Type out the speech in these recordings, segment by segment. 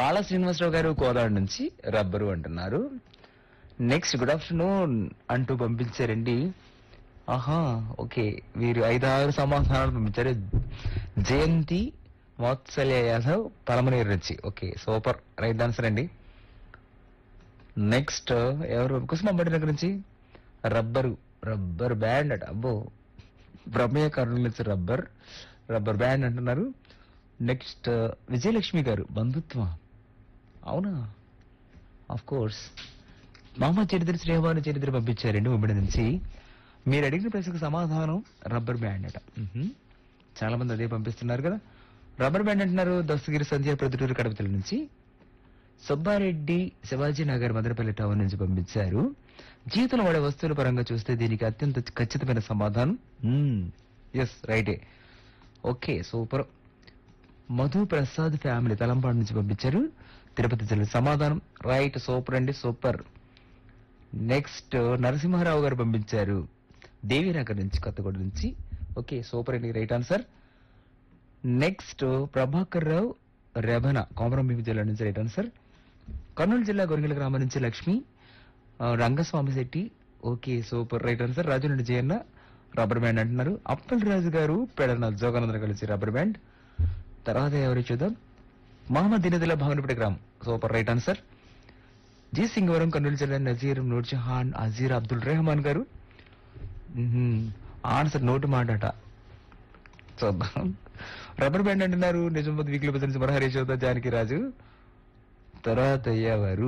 కాళ శ్రీనివాసరావు గారు కోదాడ నుంచి రబ్బరు అంటున్నారు. నెక్స్ట్ గుడ్ ఆఫ్టర్నూన్ అంటూ పంపించారండి. ఆహా ఓకే, వీరు 5-6 సమాధానాలు పంపించారు. జయంతి వాత్సల్య యాదవ్ పలమనేరు నుంచి. ఓకే సూపర్, రైట్ ఆన్సర్ అండి. నెక్స్ట్ ఎవరు కుసుమాంబడి దగ్గర నుంచి రబ్బర్ బ్యాండ్ అట. అబ్బో, బ్రహ్మయ్య కర్నూలు నుంచి రబ్బర్ బ్యాండ్ అంటున్నారు. నెక్స్ట్ విజయలక్ష్మి గారు బంధుత్వం, అవునా, ఆఫ్ కోర్స్. మామ చరిత్ర శ్రీవారి చరిత్ర పంపించారండి ఉమ్మడి నుంచి. మీరు అడిగిన ప్రశ్నకు సమాధానం రబ్బర్ బ్యాండ్ అట. చాలా మంది అదే పంపిస్తున్నారు కదా. రబ్బర్ బ్యాండ్ అంటున్నారు. దస్తగిరి సంధ్య ప్రొద్దుటూరు కడపతల నుంచి. సుబ్బారెడ్డి శివాజీ నగర్ మదనపల్లి టౌన్ నుంచి పంపించారు. జీవితంలో వాడే వస్తువుల పరంగా చూస్తే దీనికి అత్యంత ఖచ్చితమైన సమాధానం ఎస్ రైటే. Okay super. Madhu Prasad family Talampadu నుంచి పంపించారు. తిరుపతి జిల్లా సమాధానం రైట్. సూపర్ అండి, సూపర్. నెక్స్ట్ నరసింహారావు గారు పంపించారు దేవీనగర్ నుంచి, కొత్తగూడ నుంచి. ఓకే సూపర్ అండి, right answer. Next Prabhakar Rao రెబన కోమరంభీమి జిల్లా నుంచి, రైట్ ఆన్సర్. కర్నూలు జిల్లా గొరిగిల గ్రామం నుంచి Lakshmi Rangaswamy Shetty. Okay super, right answer. రాజు నుండి జయన్న రబ్బర్ బ్యాండ్ అంటున్నారు. అప్పల్ రాజు గారు పెడన జోగానందర కలిసి రబ్బర్ బ్యాండ్. తర్వాత ఎవరు చూద్దాం. మహమ్మద్ దినదిల్లా భావనపేట గ్రామం, super, right answer. G Singavaram Kurnool జిల్లా నజీర్ నూర్జహాన్ అజీర్ అబ్దుల్ రెహమాన్ గారు. ఆన్సర్ నోటి మాటట, చూద్దాం. రబ్బర్ బ్యాండ్ అంటున్నారు. నిజామాబాద్ వీక్లీ బజార్ నుంచి మరహరి చౌదా జానకి రాజు. తర్వాత అయ్యేవారు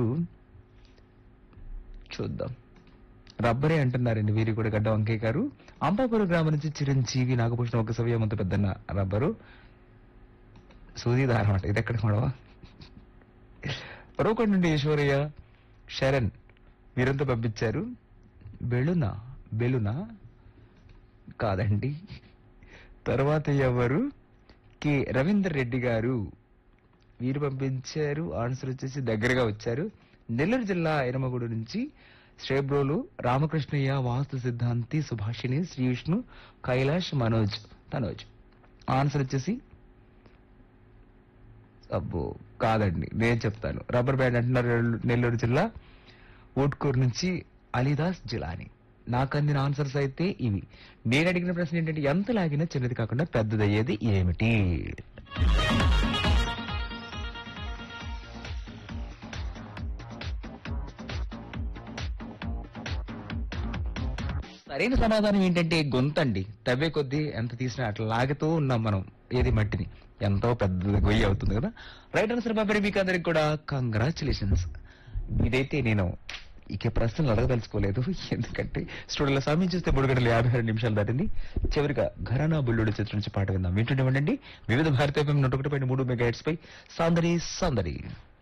చూద్దాం. రబ్బరే అంటున్నారండి వీరు కూడా. గడ్డ వంకయ్య గారు అంబాపురం గ్రామం నుంచి చిరంజీవి నాగభూషణం ఒక సవ్యమంత పెద్దన్న రబ్బరు సూదీదారం అంట. ఇది ఎక్కడ మనవా. పరోకొండ నుండి ఈశ్వరయ్య శరణ్ వీరంతా పంపించారు. బెలునా కాదండి. తర్వాత ఎవరు కె రవీందర్ రెడ్డి గారు, వీరు పంపించారు. ఆన్సర్ వచ్చేసి దగ్గరగా వచ్చారు. నెల్లూరు జిల్లా ఎనమగూడు నుంచి శ్రేబ్రోలు రామకృష్ణయ్య వాస్తు సిద్ధాంతి సుభాషిణి శ్రీ విష్ణు కైలాష్ తనోజ్. ఆన్సర్ వచ్చేసి అబ్బో కాదండి, నేను చెప్తాను. రబ్బర్ బ్యాండ్ అంటున్నారు. నెల్లూరు జిల్లా ఊట్కూరు నుంచి అలీదాస్ జిలాని. నాకు అందిన ఆన్సర్స్ అయితే ఇవి. నేను అడిగిన ప్రశ్న ఏంటంటే ఎంత లాగినా చిన్నది కాకుండా పెద్దదయ్యేది ఏమిటి? సరైన సమాధానం ఏంటంటే గొంతండి. తవ్వే కొద్దీ ఎంత తీసినా అట్లా లాగుతూ ఉన్నాం మనం ఏది మట్టిని. ఎంతో పెద్ద గొయ్యి అవుతుంది కదా. రైట్ ఆన్సర్ బాబరి, మీకు అందరికి కూడా కంగ్రాచులేషన్స్. ఇదైతే నేను ఇక ప్రశ్నలు అడగదలుచుకోలేదు, ఎందుకంటే స్టూడియోలో సమయం చూస్తే 3:56 దాటింది. చివరిగా ఘరానా బుల్లుడు చిత్రం నుంచి పాట విందాం. వింటుండే ఉండండి వివిధ భారతీయ 101.3 మెగాహెర్ట్జ్ పై. సౌందర్య